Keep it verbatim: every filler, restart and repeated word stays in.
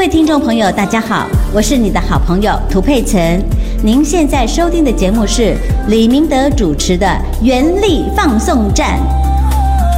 位听众朋友，大家好，我是你的好朋友涂佩岑。您现在收听的节目是李明德主持的《原力放送站》。